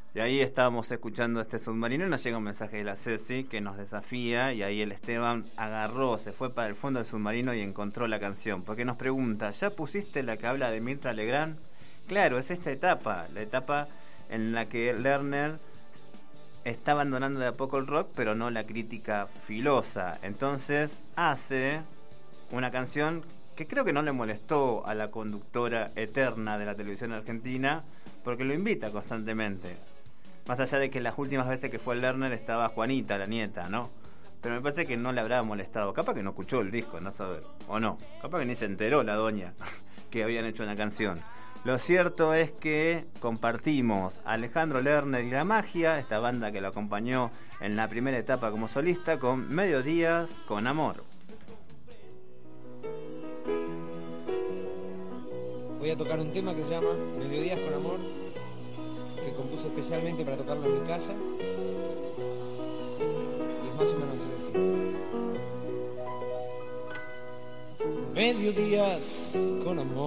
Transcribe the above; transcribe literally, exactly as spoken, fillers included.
Y ahí estábamos escuchando este submarino y nos llega un mensaje de la Ceci que nos desafía, y ahí el Esteban agarró, se fue para el fondo del submarino y encontró la canción, porque nos pregunta, ¿ya pusiste la que habla de Mirta Legrand? Claro, es esta etapa, la etapa en la que Lerner está abandonando de a poco el rock, pero no la crítica filosa. Entonces hace una canción que creo que no le molestó a la conductora eterna de la televisión argentina, porque lo invita constantemente. Más allá de que las últimas veces que fue Lerner estaba Juanita, la nieta, ¿no? Pero me parece que no le habrá molestado. Capaz que no escuchó el disco, no sabe. O no. Capaz que ni se enteró la doña que habían hecho una canción. Lo cierto es que compartimos a Alejandro Lerner y La Magia, esta banda que lo acompañó en la primera etapa como solista, con Mediodías con Amor. Voy a tocar un tema que se llama Mediodías con Amor, que compuse especialmente para tocarlo en mi casa, y es más o menos así. Mediodías con amor.